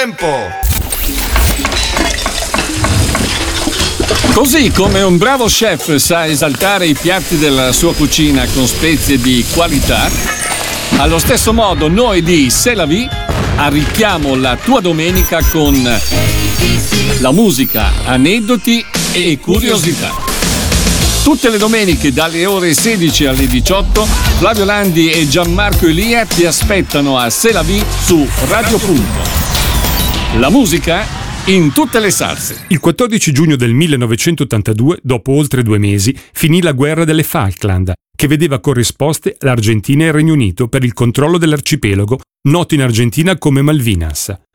tempo! Così come un bravo chef sa esaltare i piatti della sua cucina con spezie di qualità, allo stesso modo noi di C'est la vie arricchiamo la tua domenica con la musica, aneddoti e curiosità. Tutte le domeniche dalle ore 16 alle 18 Flavio Landi e Gianmarco Elia ti aspettano a C'est la vie su Radio Punto. La musica in tutte le salse. Il 14 giugno del 1982, dopo oltre 2 mesi, finì la guerra delle Falkland, che vedeva corrisposte l'Argentina e il Regno Unito per il controllo dell'arcipelago, noto in Argentina come Malvinas.